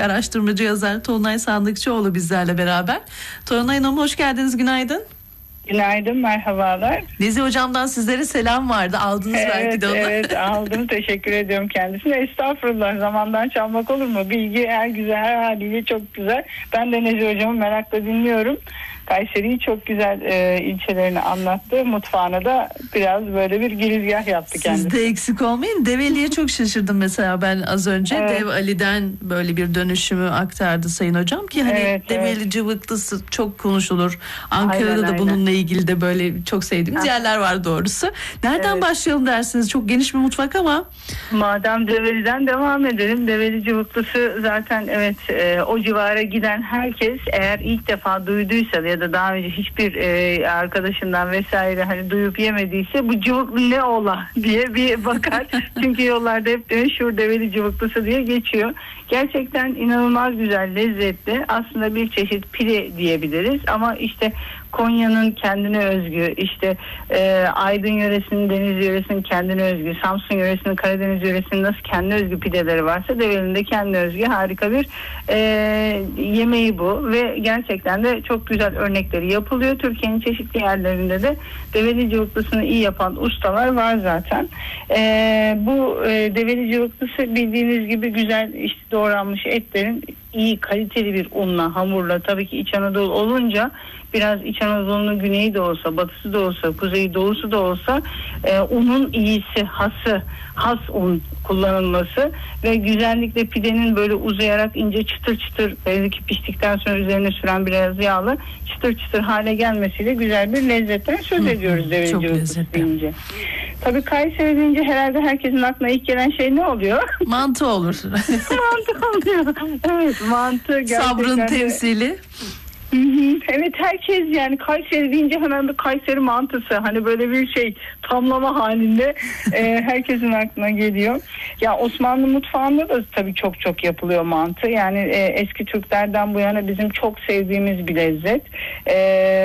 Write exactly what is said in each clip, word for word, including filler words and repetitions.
araştırmacı yazar Tolunay Sandıkçıoğlu bizlerle beraber. Tolunay Hanım hoş geldiniz, günaydın. Günaydın, merhabalar. Nezi hocamdan sizlere selam vardı, aldınız evet, belki de onu. Evet aldım, teşekkür ediyorum kendisine. Estağfurullah, zamandan çalmak olur mu? Bilgi her güzel, her haliyle çok güzel. Ben de Nezi hocamı merakla dinliyorum. Kayseri'yi çok güzel e, ilçelerini anlattı. Mutfağına da biraz böyle bir girizgah yaptı kendisi. Siz de eksik olmayın. Develi'ye çok şaşırdım mesela ben az önce. Evet. Dev Ali'den böyle bir dönüşümü aktardı Sayın Hocam ki hani evet, Develi evet. cıvıklısı çok konuşulur. Ankara'da Aynen, da aynen. bununla ilgili de böyle çok sevdiğimiz Ha. yerler var doğrusu. Nereden Evet. başlayalım dersiniz? Çok geniş bir mutfak ama. Madem Develi'den devam edelim. Develi cıvıklısı zaten evet e, o civara giden herkes eğer ilk defa duyduysa ya da daha önce hiçbir e, arkadaşından vesaire hani duyup yemediyse bu cıvıklı ne ola diye bir bakar. Çünkü yollarda hep meşhur Develi cıvıklısı diye geçiyor. Gerçekten inanılmaz güzel, lezzetli. Aslında bir çeşit pide diyebiliriz ama işte Konya'nın kendine özgü, işte e, Aydın yöresinin, Deniz yöresinin kendine özgü, Samsun yöresinin, Karadeniz yöresinin nasıl kendine özgü pideleri varsa Develi'nin de kendine özgü harika bir e, yemeği bu ve gerçekten de çok güzel örnekleri yapılıyor. Türkiye'nin çeşitli yerlerinde de Develi cıvıklısını iyi yapan ustalar var zaten. E, bu e, Develi cıvıklısı bildiğiniz gibi güzel işte doğranmış etlerin iyi kaliteli bir unla, hamurla, tabii ki İç Anadolu olunca biraz İç Anadolu'nun güneyi de olsa, batısı da olsa, kuzeyi doğusu da olsa e, unun iyisi, hası, has un kullanılması ve güzellikle pidenin böyle uzayarak ince çıtır çıtır belki piştikten sonra üzerine süren biraz yağlı çıtır çıtır hale gelmesiyle güzel bir lezzetten söz ediyoruz Develi cıvıklısı deyince. Tabii Kayseri deyince herhalde herkesin aklına ilk gelen şey ne oluyor? Mantı olur. Mantı oluyor. Evet, mantı gerçekten. Sabrın de... temsili. Hı hı. Evet, herkes yani Kayseri deyince hemen bir Kayseri mantısı hani böyle bir şey tamlama halinde e, herkesin aklına geliyor. Ya Osmanlı mutfağında da tabii çok çok yapılıyor mantı. Yani e, eski Türklerden bu yana bizim çok sevdiğimiz bir lezzet. E,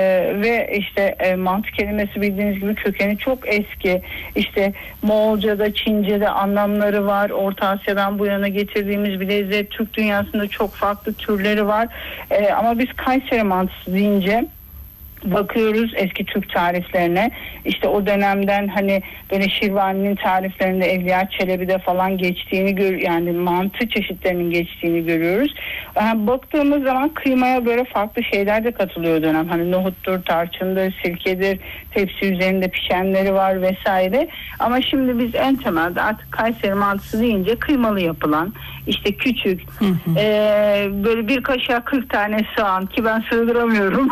ve işte e, mantı kelimesi bildiğiniz gibi kökeni çok eski. İşte Moğolca'da, Çince'de anlamları var. Orta Asya'dan bu yana getirdiğimiz bir lezzet. Türk dünyasında çok farklı türleri var. E, ama biz Kayseri mantısı deyince bakıyoruz eski Türk tariflerine. İşte o dönemden hani böyle Şirvani'nin tariflerinde Evliya Çelebi'de falan geçtiğini gör, yani mantı çeşitlerinin geçtiğini görüyoruz. Yani baktığımız zaman kıymaya böyle farklı şeyler de katılıyor dönem. Hani nohuttur, tarçındır, sirkedir, tepsi üzerinde pişenleri var vesaire. Ama şimdi biz en temelde artık Kayseri mantısı deyince kıymalı yapılan, işte küçük, hı hı. E, böyle bir kaşığa kırk tane soğan ki ben sığdıramıyorum.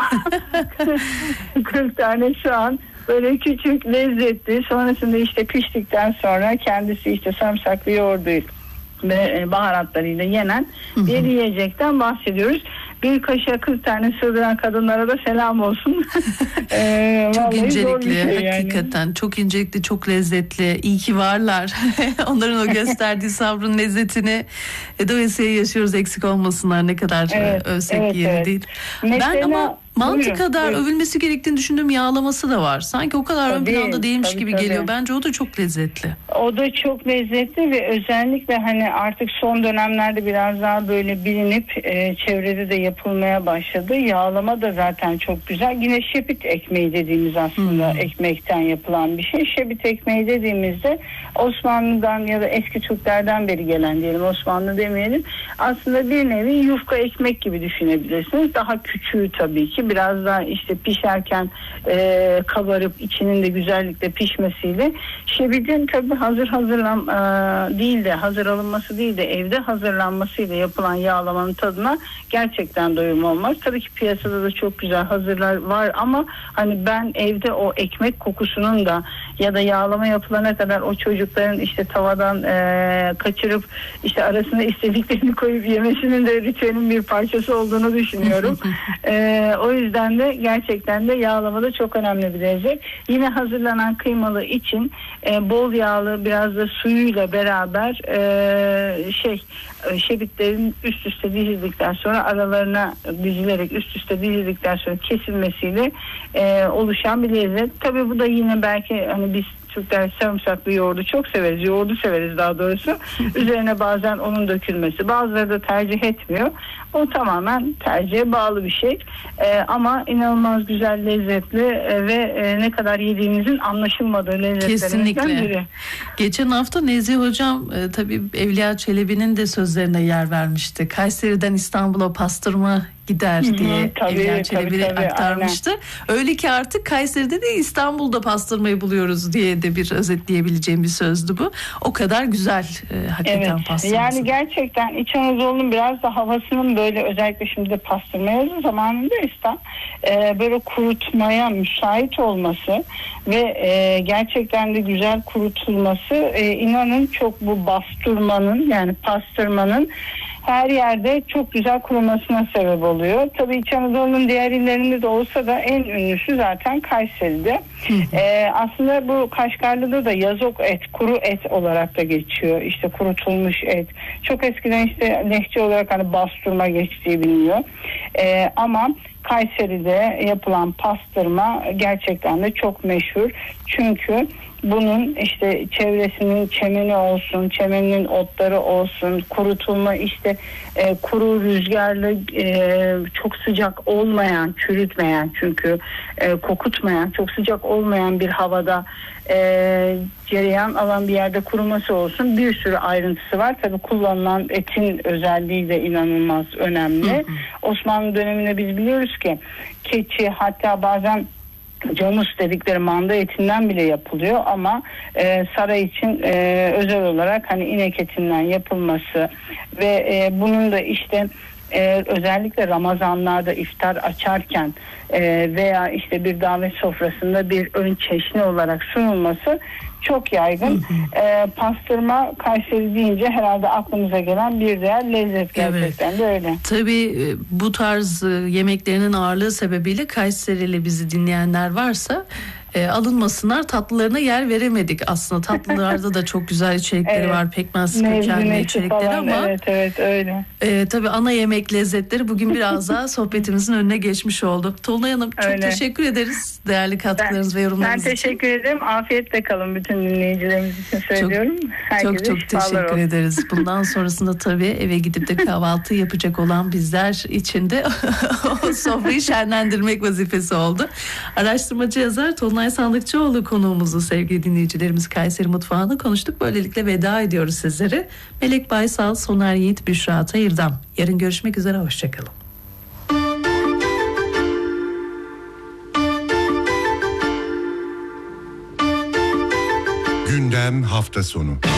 kırk tane soğan böyle küçük, lezzetli, sonrasında işte piştikten sonra kendisi işte sarımsaklı yoğurduyla ve baharatlarıyla yenen bir yiyecekten bahsediyoruz. Bir kaşığa kırk tane sığdıran kadınlara da selam olsun. ee, çok incelikli şey hakikaten yani. Çok incelikli, çok lezzetli. İyi ki varlar. Onların o gösterdiği sabrın lezzetini e, dolayısıyla yaşıyoruz, eksik olmasınlar, ne kadar evet, övsek evet, yeri evet. değil. Mesela, ben ama mantı buyurun, kadar buyurun. övülmesi gerektiğini düşündüğüm yağlaması da var. Sanki o kadar tabii, ön planda değilmiş tabii, gibi tabii. geliyor. Bence o da çok lezzetli. O da çok lezzetli ve özellikle hani artık son dönemlerde biraz daha böyle bilinip e, çevrede de yapılmaya başladı. Yağlama da zaten çok güzel. Yine şebit ekmeği dediğimiz aslında hmm. ekmekten yapılan bir şey. Şebit ekmeği dediğimizde Osmanlı'dan ya da eski Türklerden beri gelen diyelim, Osmanlı demeyelim. Aslında bir nevi yufka ekmek gibi düşünebilirsiniz. Daha küçüğü tabii ki. Biraz daha işte pişerken e, kabarıp içinin de güzellikle pişmesiyle. Şebitin tabii hazır hazırlan e, değil de hazır alınması değil de evde hazırlanmasıyla yapılan yağlamanın tadına gerçekten doyum olmaz. Tabii ki piyasada da çok güzel hazırlar var ama hani ben evde o ekmek kokusunun da ya da yağlama yapılana kadar o çocukların işte tavadan e, kaçırıp işte arasına istediklerini koyup yemesinin de ritüelin bir parçası olduğunu düşünüyorum. e, o yüzden de gerçekten de yağlama da çok önemli bir lezzet. Yine hazırlanan kıymalı için e, bol yağlı biraz da suyuyla beraber e, şey şebitlerin üst üste dizildikten sonra aralarına dizilerek üst üste dizildikten sonra kesilmesiyle e, oluşan bir lezzet. Tabii bu da yine belki hani biz Türkler sarımsaklı yoğurdu çok severiz. Yoğurdu severiz daha doğrusu. Üzerine bazen onun dökülmesi. Bazıları da tercih etmiyor. O tamamen tercihe bağlı bir şey. Ee, ama inanılmaz güzel, lezzetli e, ve e, ne kadar yediğimizin anlaşılmadığı lezzetlerimizden biri. Geçen hafta Nezih Hocam e, tabii Evliya Çelebi'nin de sözlerine yer vermişti. Kayseri'den İstanbul'a pastırma gider diye Hı-hı, tabii, Evliya Çelebi tabii, tabii, aktarmıştı. aynen. Öyle ki artık Kayseri'de de İstanbul'da pastırmayı buluyoruz diye de bir özetleyebileceğim bir sözdü bu. O kadar güzel e, hakikaten evet, pastırması. Yani gerçekten İç Anadolu'nun biraz da havasının böyle, özellikle şimdi de pastırma yazı zamanındaysa e, böyle kurutmaya müsait olması ve e, gerçekten de güzel kurutulması e, inanın çok bu bastırmanın, yani pastırmanın her yerde çok güzel kurumasına sebep oluyor. Tabii İç Anadolu'nun diğer illerinde de olsa da en ünlüsü zaten Kayseri'de. ee, aslında bu Kaşgarlı'da da yazok et, kuru et olarak da geçiyor. İşte kurutulmuş et. Çok eskiden işte lehçe olarak hani bastırma geçtiği biliniyor. Ee, ama Kayseri'de yapılan pastırma gerçekten de çok meşhur. Çünkü bunun işte çevresinin çemeni olsun, çemeninin otları olsun, kurutulma işte e, kuru rüzgarlı e, çok sıcak olmayan, çürütmeyen çünkü e, kokutmayan, çok sıcak olmayan bir havada e, cereyan alan bir yerde kuruması olsun, bir sürü ayrıntısı var. Tabii kullanılan etin özelliği de inanılmaz önemli. Hı hı. Osmanlı döneminde biz biliyoruz ki keçi, hatta bazen camus dedikleri manda etinden bile yapılıyor ama e, saray için e, özel olarak hani inek etinden yapılması ve e, bunun da işte e, özellikle Ramazanlarda iftar açarken e, veya işte bir davet sofrasında bir ön çeşni olarak sunulması çok yaygın. E, pastırma Kayseri deyince herhalde aklımıza gelen bir diğer lezzet, gerçekten evet. de öyle. Tabii bu tarz yemeklerinin ağırlığı sebebiyle Kayserili bizi dinleyenler varsa e, alınmasınlar, tatlılarına yer veremedik. Aslında tatlılarda da çok güzel içerikleri evet. var. Pekmez kökenli içerikleri falan, ama evet evet öyle. E, tabii ana yemek lezzetleri bugün biraz daha sohbetimizin önüne geçmiş oldu. Tolunay Hanım çok öyle. teşekkür ederiz değerli katkılarınız ben, ve yorumlarınız ben için. Ben teşekkür ederim. Afiyetle kalın bütün dinleyicilerimiz için söylüyorum. Çok çok, çok teşekkür olsun. ederiz. Bundan sonrasında tabii eve gidip de kahvaltı yapacak olan bizler için de o sofrayı şenlendirmek vazifesi oldu. Araştırmacı yazar Tolunay Sandıkçıoğlu konuğumuzu, sevgili dinleyicilerimiz, Kayseri Mutfağı'nı konuştuk. Böylelikle veda ediyoruz sizlere. Melek Baysal, Soner Yiğit, Büşra Tayır'dan. Yarın görüşmek üzere, hoşçakalın. Gündem hafta sonu.